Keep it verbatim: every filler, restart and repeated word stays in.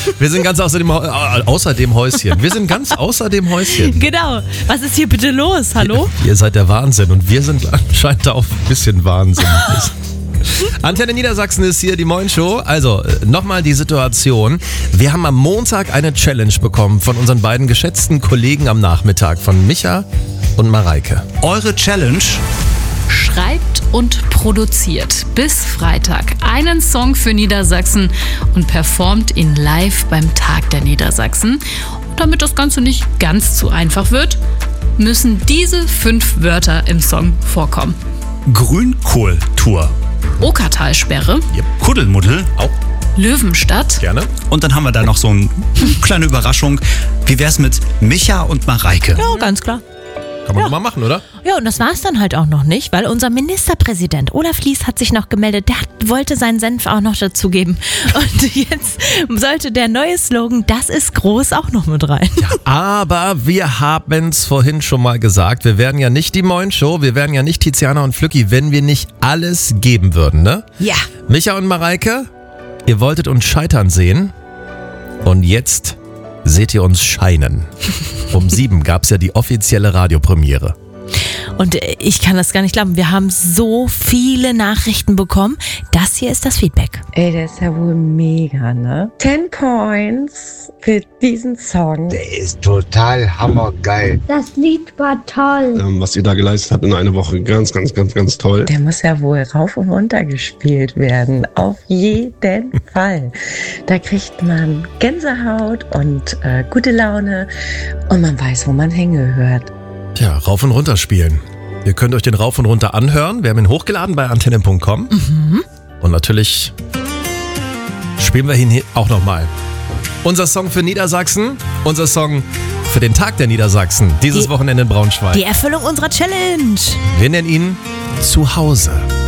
Wir sind ganz außer dem, äh, außer dem Häuschen. Wir sind ganz außer dem Häuschen. Genau. Was ist hier bitte los? Hallo? Ihr, ihr seid der Wahnsinn und wir sind anscheinend auch ein bisschen Wahnsinn. Antenne Niedersachsen ist hier, die Moin Show. Also, nochmal die Situation. Wir haben am Montag eine Challenge bekommen von unseren beiden geschätzten Kollegen am Nachmittag, von Micha und Mareike. Eure Challenge: Schreibt und produziert bis Freitag einen Song für Niedersachsen und performt ihn live beim Tag der Niedersachsen. Und damit das Ganze nicht ganz zu einfach wird, müssen diese fünf Wörter im Song vorkommen. Grünkohltour, Okertalsperre, Yep. Kuddelmuddel. Auch Löwenstadt, gerne. Und dann haben wir da noch so eine kleine Überraschung. Wie wär's mit Micha und Mareike? Ja, ganz klar. Kann man doch mal machen, oder? Ja, und das war es dann halt auch noch nicht, weil unser Ministerpräsident Olaf Lies hat sich noch gemeldet. Der hat, wollte seinen Senf auch noch dazugeben. Und jetzt sollte der neue Slogan, das ist groß, auch noch mit rein. Ja, aber wir haben es vorhin schon mal gesagt, wir wären ja nicht die Moin Show, wir wären ja nicht Tiziana und Flücki, wenn wir nicht alles geben würden, ne? Ja. Micha und Mareike, ihr wolltet uns scheitern sehen und jetzt seht ihr uns scheinen. Um sieben gab es ja die offizielle Radiopremiere. Und ich kann das gar nicht glauben. Wir haben so viele Nachrichten bekommen. Das hier ist das Feedback. Ey, der ist ja wohl mega, ne? Ten Points für diesen Song. Der ist total hammergeil. Das Lied war toll. Ähm, was ihr da geleistet habt in einer Woche, ganz, ganz, ganz, ganz toll. Der muss ja wohl rauf und runter gespielt werden. Auf jeden Fall. Da kriegt man Gänsehaut und äh, gute Laune und man weiß, wo man hingehört. Tja, rauf und runter spielen. Ihr könnt euch den rauf und runter anhören. Wir haben ihn hochgeladen bei antenne punkt com. Mhm. Und natürlich spielen wir ihn hier auch nochmal. Unser Song für Niedersachsen, unser Song für den Tag der Niedersachsen, dieses Die- Wochenende in Braunschweig. Die Erfüllung unserer Challenge. Wir nennen ihn Zuhause.